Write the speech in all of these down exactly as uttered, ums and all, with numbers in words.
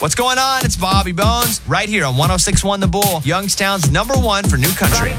What's going on? It's Bobby Bones right here on one oh six point one The Bull, Youngstown's number one for new country.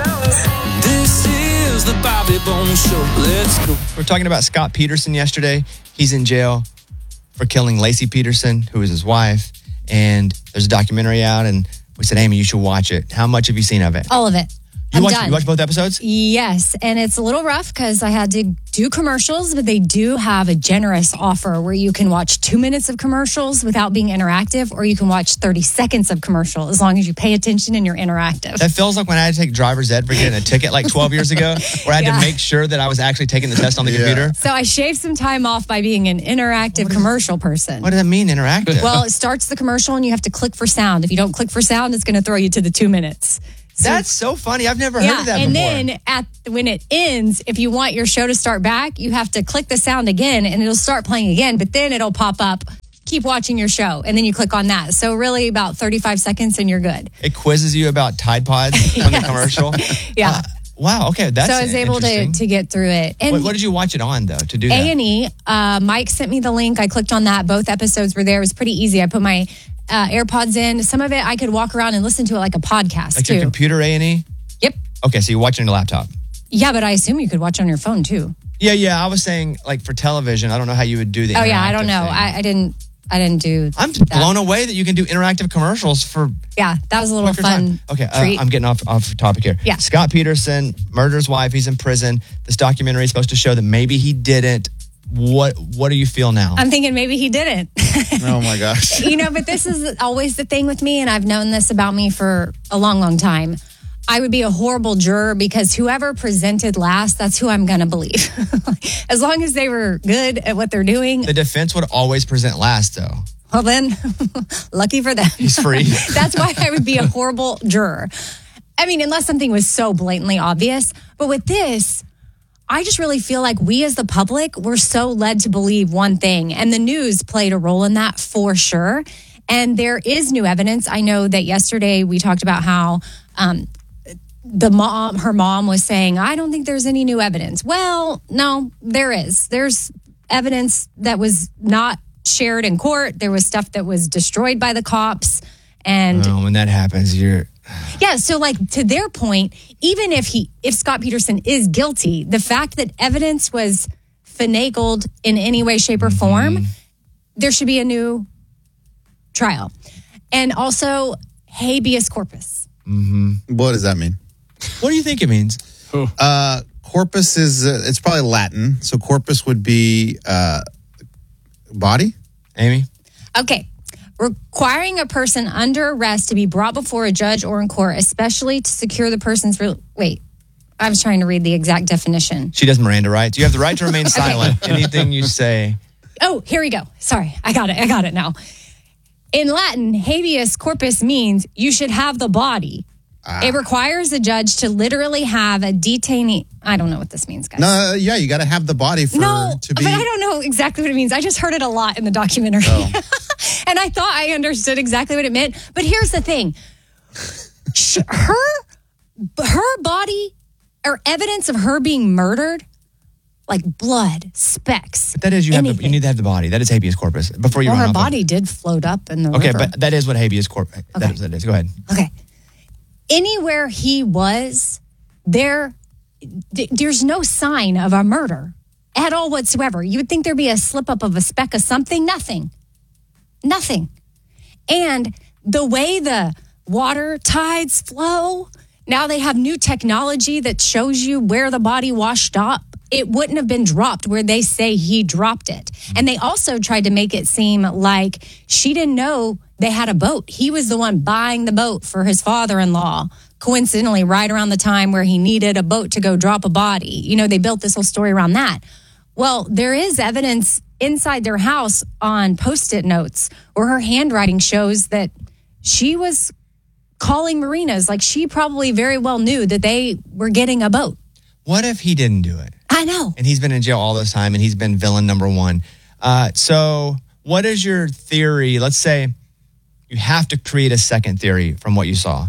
This is the Bobby Bones Show. Let's go. We're talking about Scott Peterson yesterday. He's in jail for killing Lacey Peterson, who is his wife. And there's a documentary out, and we said, Amy, you should watch it. How much have you seen of it? All of it. You I'm watched, done. You watched both episodes? Yes, and it's a little rough because I had to do commercials, but they do have a generous offer where you can watch two minutes of commercials without being interactive, or you can watch thirty seconds of commercial as long as you pay attention and you're interactive. That feels like when I had to take driver's ed for getting a ticket like twelve years ago, where I had Yeah. to make sure that I was actually taking the test on the Yeah. computer. So I shaved some time off by being an interactive commercial person. What does that mean, interactive? Well, it starts the commercial and you have to click for sound. If you don't click for sound, it's going to throw you to the two minutes. So, That's so funny. I've never heard yeah, of that and before. then at when it ends, if you want your show to start back, you have to click the sound again and it'll start playing again, but then it'll pop up, keep watching your show, and then you click on that. So really about thirty-five seconds and you're good. It quizzes you about Tide Pods on the Yes. commercial. Yeah. Uh, wow. Okay. That's so I was able to, interesting. to get through it. And What, what did you watch it on, though, to do that? A and E, uh, Mike sent me the link. I clicked on that. Both episodes were there. It was pretty easy. I put my uh, AirPods in. Some of it I could walk around and listen to it like a podcast, Like too. your computer A and E? Yep. Okay, so you're watching on your laptop. Yeah, but I assume you could watch on your phone, too. Yeah, yeah. I was saying, like, for television, I don't know how you would do the Oh, yeah. I don't interactive know. thing. I, I didn't. I didn't do. I'm that. blown away that you can do interactive commercials for Yeah, that was a little quicker fun. time. Okay, uh, treat. I'm getting off off topic here. Yeah. Scott Peterson murdered his wife. He's in prison. This documentary is supposed to show that maybe he didn't. What What do you feel now? I'm thinking maybe he didn't. Oh my gosh. You know, but this is always the thing with me, and I've known this about me for a long, long time. I would be a horrible juror because whoever presented last, that's who I'm going to believe. As long as they were good at what they're doing, the defense would always present last, though. well then, lucky for them. He's free. That's why I would be a horrible juror. I mean, unless something was so blatantly obvious. But with this, I just really feel like we as the public, we're so led to believe one thing. And the news played a role in that for sure. And there is new evidence. I know that yesterday we talked about how um, the mom, her mom was saying, I don't think there's any new evidence. Well, no, there is. There's evidence that was not shared in court. There was stuff that was destroyed by the cops. And Oh, when that happens, you're. yeah, so like to their point, even if he if Scott Peterson is guilty, the fact that evidence was finagled in any way, shape, or form, there should be a new trial. And also habeas corpus. What does that mean? What do you think it means? Uh, corpus is, uh, it's probably Latin. So corpus would be uh, body. Amy? Okay. Requiring a person under arrest to be brought before a judge or in court, especially to secure the person's real. Wait, I was trying to read the exact definition. She does Miranda rights. You have the right to remain silent. Anything you say. Oh, here we go. Sorry, I got it. I got it now. In Latin, habeas corpus means you should have the body. Ah. It requires a judge to literally have a detainee. I don't know what this means, guys. No, uh, yeah, you got to have the body for No, to be. but I don't know exactly what it means. I just heard it a lot in the documentary. Oh. And I thought I understood exactly what it meant. But here's the thing. Sh- Her, her body or evidence of her being murdered, like blood, specks. But that is, you have the, you anything. need to have the body. That is habeas corpus. Before you Well, run her off. body did float up in the Okay, river. but that is what habeas corpus. That is, that is. Go ahead. Okay. Anywhere he was, there, th- there's no sign of a murder at all whatsoever. You would think there'd be a slip up of a speck of something. Nothing. Nothing. And the way the water tides flow, now they have new technology that shows you where the body washed up. It wouldn't have been dropped where they say he dropped it. And they also tried to make it seem like she didn't know they had a boat. He was the one buying the boat for his father-in-law, coincidentally, right around the time where he needed a boat to go drop a body. You know, they built this whole story around that. Well, there is evidence inside their house on Post-it notes where her handwriting shows that she was calling marinas. Like she probably very well knew that they were getting a boat. What if he didn't do it? I know. And he's been in jail all this time, and he's been villain number one. Uh, so what is your theory? Let's say you have to create a second theory from what you saw.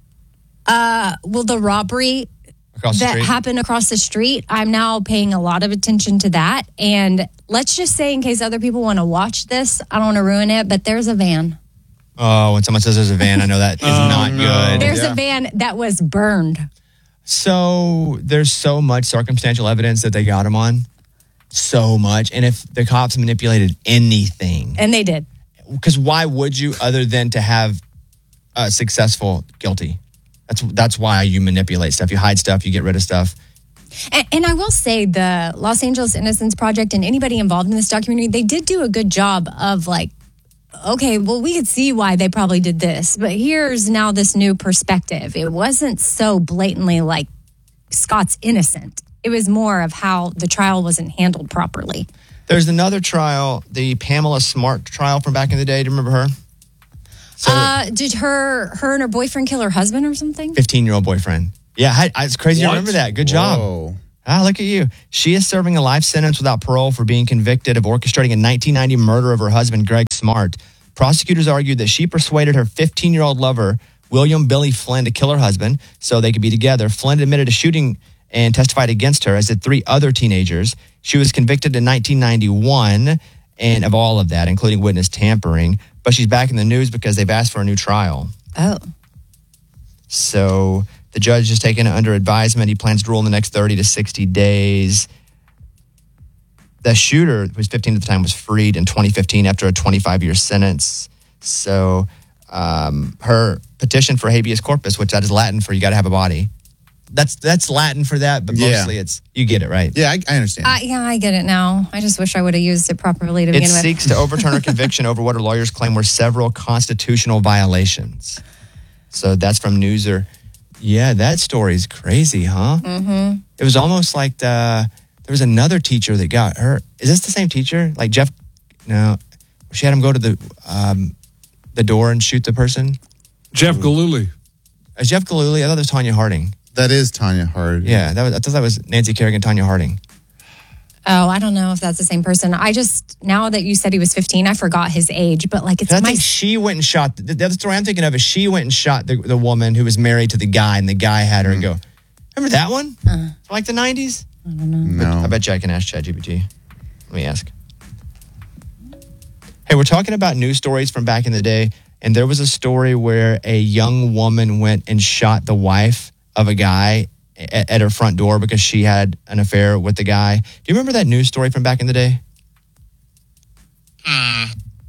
Uh, well, the robbery Across the that street? happened across the street, I'm now paying a lot of attention to that. And let's just say, in case other people want to watch this, I don't want to ruin it, but there's a van. Oh, when someone says there's a van, I know that is Oh, not no. good. There's Yeah. a van that was burned. So there's so much circumstantial evidence that they got him on. So much. And if the cops manipulated anything, And they did. because why would you other than to have a successful guilty? That's that's why you manipulate stuff. You hide stuff, you get rid of stuff. And, and I will say the Los Angeles Innocence Project and anybody involved in this documentary, they did do a good job of like, okay, well, we could see why they probably did this, but here's now this new perspective. It wasn't so blatantly like Scott's innocent. It was more of how the trial wasn't handled properly. There's another trial, the Pamela Smart trial from back in the day. Do you remember her? So Uh, did her her and her boyfriend kill her husband or something? fifteen-year-old boyfriend. Yeah, I, I, it's crazy. I What? remember that. Good job. Whoa. Ah, look at you. She is serving a life sentence without parole for being convicted of orchestrating a nineteen ninety murder of her husband, Greg Smart. Prosecutors argued that she persuaded her fifteen-year-old lover, William Billy Flynn, to kill her husband so they could be together. Flynn admitted to shooting and testified against her, as did three other teenagers. She was convicted in nineteen ninety-one and of all of that, including witness tampering. But she's back in the news because they've asked for a new trial. Oh. So the judge has taken it under advisement. He plans to rule in the next thirty to sixty days. The shooter, who was fifteen at the time, was freed in twenty fifteen after a twenty-five year sentence. So um, her petition for habeas corpus, which that is Latin for you got to have a body. That's that's Latin for that, but Yeah. mostly it's, you get it, right? Yeah, I, I understand. Uh, yeah, I get it now. I just wish I would have used it properly to It begin with. seeks to overturn her conviction over what her lawyers claim were several constitutional violations. So that's from Newser. Yeah, that story's crazy, huh? Mm-hmm. It was almost like the, there was another teacher that got her. Is this the same teacher? Like Jeff? No, she had him go to the um, the door and shoot the person. Jeff Galooly. Is Jeff Galooly? I thought it was Tanya Harding. That is Tanya Harding. Yeah, that was, I thought that was Nancy Kerrigan, Tanya Harding. Oh, I don't know if that's the same person. I just, now that you said he was fifteen, I forgot his age, but like it's I my. think she went and shot. The, the other story I'm thinking of is she went and shot the, the woman who was married to the guy, and the guy had her and go, remember that one? Uh, From like the nineties? No. I bet you I can ask ChatGPT. Let me ask. Hey, we're talking about news stories from back in the day, and there was a story where a young woman went and shot the wife of a guy at, at her front door because she had an affair with the guy. Do you remember that news story from back in the day? Hmm.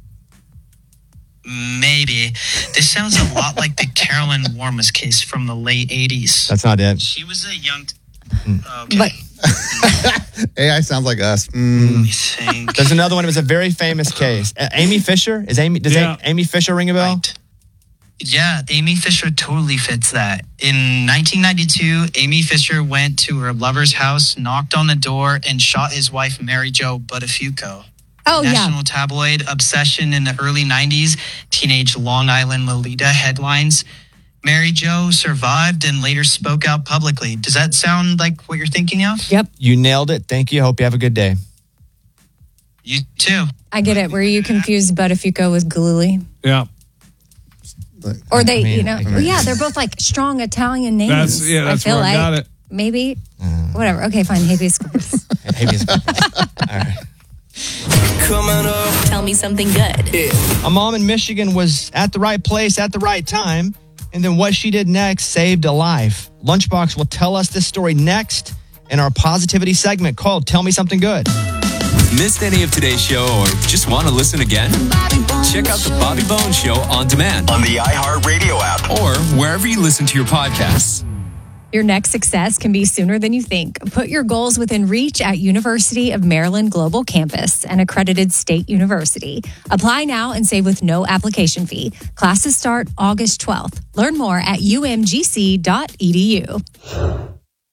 Maybe. This sounds a lot like the Carolyn Warmus case from the late eighties. That's not it. She was a young... Okay. But A I sounds like us. Let Mm. me think. There's another one. It was a very famous case. Uh, Amy Fisher? Is Amy? Does Yeah. A- Amy Fisher ring a bell? Right. Yeah, Amy Fisher totally fits that. In nineteen ninety-two, Amy Fisher went to her lover's house, knocked on the door, and shot his wife, Mary Jo Buttafuoco. oh National yeah, tabloid obsession in the early nineties, teenage Long Island Lolita headlines. Mary Jo survived and later spoke out publicly. Does that sound like what you're thinking of? yep, You nailed it. Thank you. Hope you have a good day. You too. I get it. Were you confused Buttafuoco with Galooly? Yeah. Or they, I mean, you know, I well, yeah, they're both like strong Italian names. That's- yeah, that's I feel where I like got it. maybe, whatever. Okay, fine. Habeas corpus. Habeas corpus. All right. Coming up. Tell me something good. A mom in Michigan was at the right place at the right time, and then what she did next saved a life. Lunchbox will tell us this story next in our positivity segment called Tell Me Something Good. Missed any of today's show or just want to listen again? Check out the Bobby Bones Show on demand on the iHeartRadio app. or wherever you listen to your podcasts. Your next success can be sooner than you think. Put your goals within reach at University of Maryland Global Campus, an accredited state university. Apply now and save with no application fee. Classes start August twelfth. Learn more at u m g c dot e d u.